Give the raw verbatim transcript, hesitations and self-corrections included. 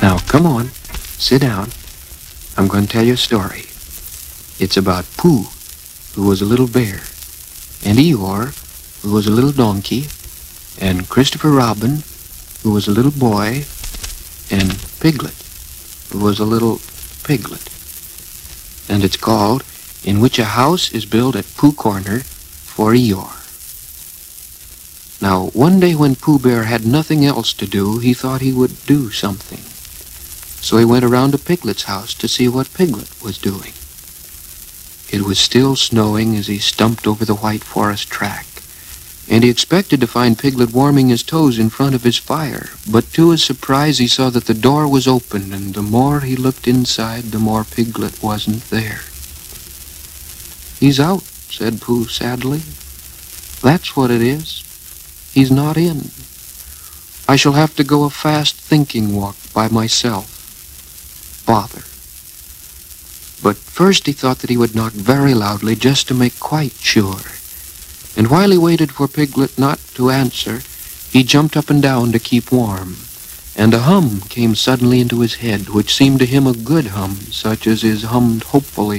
Now, come on, sit down. I'm going to tell you a story. It's about Pooh, who was a little bear, and Eeyore, who was a little donkey, and Christopher Robin, who was a little boy, and Piglet, who was a little piglet. And it's called In Which a House is Built at Pooh Corner for Eeyore. Now, one day when Pooh Bear had nothing else to do, he thought he would do something. So he went around to Piglet's house to see what Piglet was doing. It was still snowing as he stumped over the white forest track, and he expected to find Piglet warming his toes in front of his fire, but to his surprise he saw that the door was open, and the more he looked inside, the more Piglet wasn't there. "He's out," said Pooh sadly. "That's what it is. He's not in. I shall have to go a fast thinking walk by myself. Bother." But first he thought that he would knock very loudly just to make quite sure. And while he waited for Piglet not to answer, he jumped up and down to keep warm. And a hum came suddenly into his head, which seemed to him a good hum, such as is hummed hopefully